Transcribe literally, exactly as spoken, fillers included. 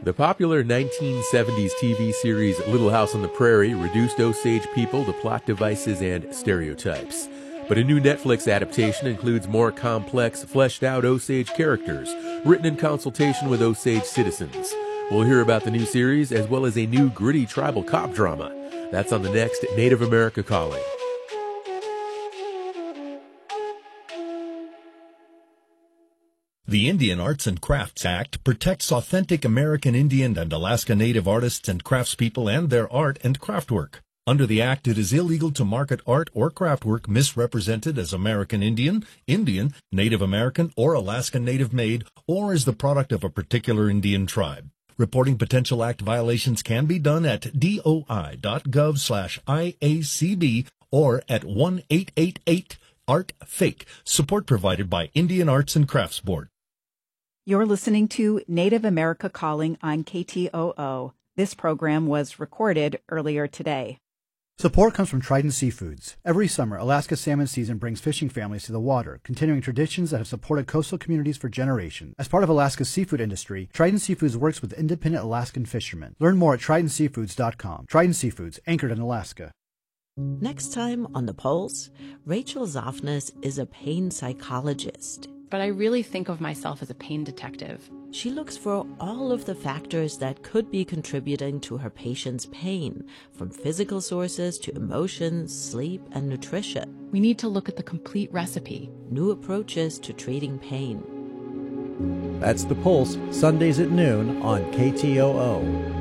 The popular nineteen seventies T V series Little House on the Prairie reduced Osage people to plot devices and stereotypes. But a new Netflix adaptation includes more complex, fleshed-out Osage characters, written in consultation with Osage citizens. We'll hear about the new series as well as a new gritty tribal cop drama. That's on the next Native America Calling. The Indian Arts and Crafts Act protects authentic American Indian and Alaska Native artists and craftspeople and their art and craftwork. Under the act, it is illegal to market art or craftwork misrepresented as American Indian, Indian, Native American, or Alaska Native made, or as the product of a particular Indian tribe. Reporting potential act violations can be done at doi.gov slash IACB or at one eight eight eight art fake. Support provided by Indian Arts and Crafts Board. You're listening to Native America Calling on K T O O. This program was recorded earlier today. Support comes from Trident Seafoods. Every summer, Alaska salmon season brings fishing families to the water, continuing traditions that have supported coastal communities for generations. As part of Alaska's seafood industry, Trident Seafoods works with independent Alaskan fishermen. Learn more at trident seafoods dot com. Trident Seafoods, anchored in Alaska. Next time on The Pulse, Rachel Zofnas is a pain psychologist. But I really think of myself as a pain detective. She looks for all of the factors that could be contributing to her patient's pain, from physical sources to emotions, sleep, and nutrition. We need to look at the complete recipe. New approaches to treating pain. That's The Pulse, Sundays at noon on K T O O.